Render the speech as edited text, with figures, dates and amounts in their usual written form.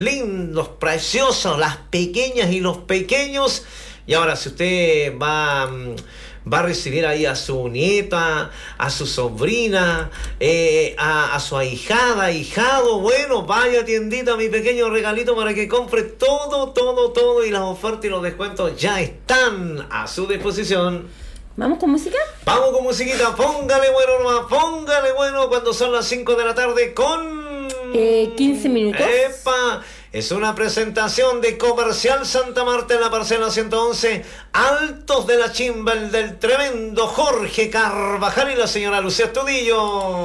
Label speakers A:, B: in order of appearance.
A: lindos, preciosos, las pequeñas y los pequeños. Y ahora, si usted va a recibir ahí a su nieta, a su sobrina, a su ahijada, ahijado, bueno, vaya tiendita, mi pequeño regalito para que compre todo, y las ofertas y los descuentos ya están a su disposición.
B: ¿Vamos con música?
A: Vamos con musiquita, póngale bueno nomás, póngale bueno cuando son las 5 de la tarde con...
B: 15 minutos.
A: ¡Epa! Es una presentación de Comercial Santa Marta en la parcela 111, Altos de la Chimba, el del tremendo Jorge Carvajal y la señora Lucía Estudillo.